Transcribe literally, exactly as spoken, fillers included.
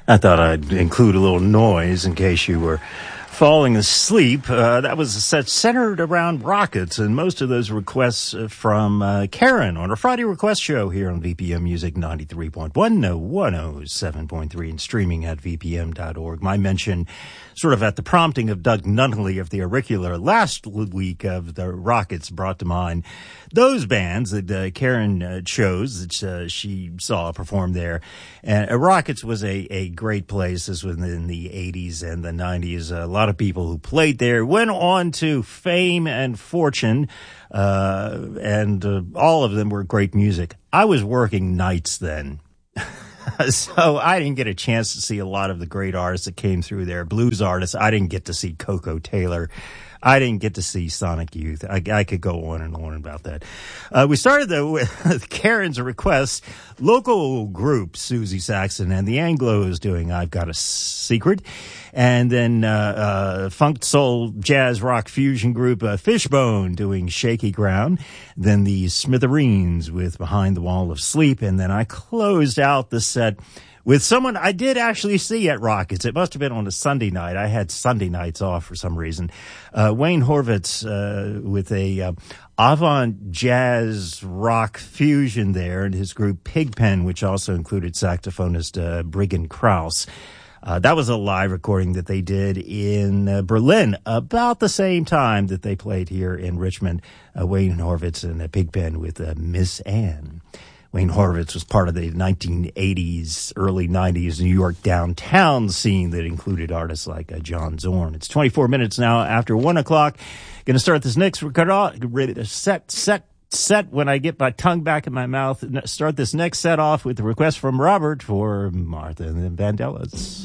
I thought I'd include a little noise in case you were falling asleep. Uh, that was a set centered around rockets, and most of those requests from uh, Karen on our Friday request show here on V P M Music ninety-three point one, no, one oh seven point three, and streaming at v p m dot org. My mention, sort of at the prompting of Doug Nunnally of the Auricular last week of the Rockets, brought to mind those bands that uh, Karen uh, chose, that uh, she saw perform there. And uh, Rockets was a, a great place. This was in the eighties and the nineties. A lot of people who played there went on to fame and fortune, uh, and uh, all of them were great music. I was working nights then. So I didn't get a chance to see a lot of the great artists that came through there. Blues artists. I didn't get to see Coco Taylor. I didn't get to see Sonic Youth. I, I could go on and on about that. Uh, we started, though, with Karen's request. Local group, Susie Saxon and the Anglos doing I've Got a Secret. And then uh, uh, funk, soul, jazz, rock fusion group uh, Fishbone doing Shaky Ground. Then the Smithereens with Behind the Wall of Sleep. And then I closed out the set with someone I did actually see at Rockets. It must have been on a Sunday night. I had Sunday nights off for some reason. Uh, Wayne Horvitz uh, with a uh, avant jazz rock fusion there, and his group Pigpen, which also included saxophonist uh, Briggen Krause. Uh, that was a live recording that they did in uh, Berlin about the same time that they played here in Richmond. Uh, Wayne Horvitz and uh, Pigpen with uh, Miss Anne. Wayne Horvitz was part of the nineteen eighties, early nineties New York downtown scene that included artists like uh, John Zorn. It's twenty-four minutes now after one o'clock. Going to start this next record, ready to set, set, set when I get my tongue back in my mouth. Start this next set off with the request from Robert for Martha and the Vandellas.